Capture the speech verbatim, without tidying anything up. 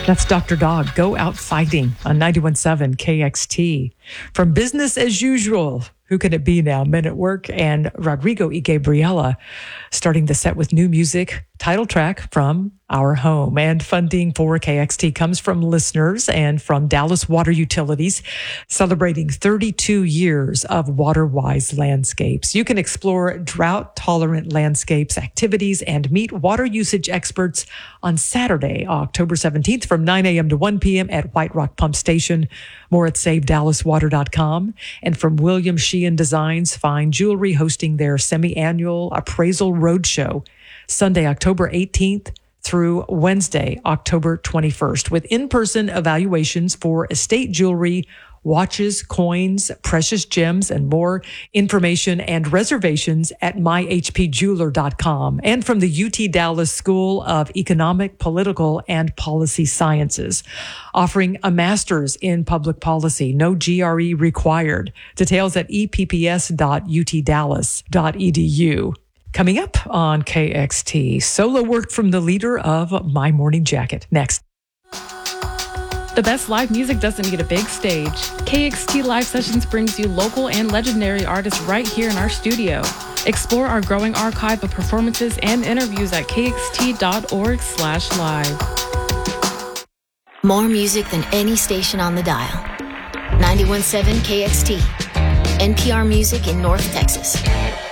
That's Doctor Dog, Go Out Fighting on ninety-one point seven K X T. From Business as Usual, who can it be now? Men at Work and Rodrigo y Gabriela, starting the set with new music, title track from Our Home. And funding for K X T comes from listeners and from Dallas Water Utilities, celebrating thirty-two years of WaterWise landscapes. You can explore drought-tolerant landscapes, activities, and meet water usage experts on Saturday, October seventeenth from nine a.m. to one p.m. at White Rock Pump Station. More at save dallas water dot com. And from William Sheehan Designs, Fine Jewelry, hosting their semi-annual appraisal roadshow Sunday, October eighteenth through Wednesday, October twenty-first, with in-person evaluations for estate jewelry, watches, coins, precious gems, and more. Information and reservations at my h p jeweler dot com. And from the U T Dallas School of Economic, Political, and Policy Sciences, offering a master's in public policy, no G R E required. Details at e p p s dot u t dallas dot e d u. Coming up on K X T, solo work from the leader of My Morning Jacket. Next. The best live music doesn't need a big stage. K X T Live Sessions brings you local and legendary artists right here in our studio. Explore our growing archive of performances and interviews at k x t dot org slash live. More music than any station on the dial. ninety-one point seven K X T. N P R Music in North Texas.